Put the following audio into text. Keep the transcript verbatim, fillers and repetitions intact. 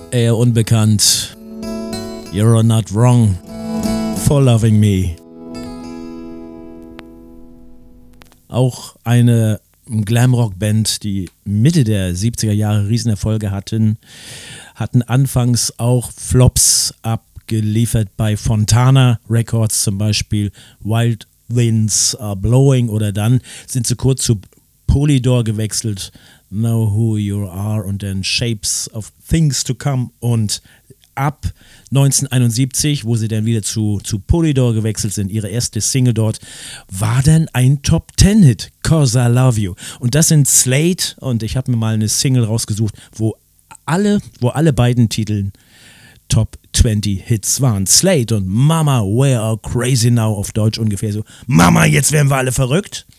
eher unbekannt. You're not wrong for loving me. Auch eine Glamrock-Band, die Mitte der siebziger Jahre Riesenerfolge hatten, hatten anfangs auch Flops abgeliefert bei Fontana Records, zum Beispiel Wild Winds Are Blowing, oder dann sind sie kurz zu Polydor gewechselt, Know Who You Are, und dann Shapes of Things to Come, und ab neunzehnhunderteinundsiebzig, wo sie dann wieder zu, zu Polydor gewechselt sind, ihre erste Single dort, war dann ein Top-Ten-Hit, Cause I Love You. Und das sind Slade, und ich habe mir mal eine Single rausgesucht, wo alle, wo alle beiden Titeln Top zwanzig Hits waren. Slade und Mama, We're All Crazy Now, auf Deutsch ungefähr so: Mama, jetzt werden wir alle verrückt.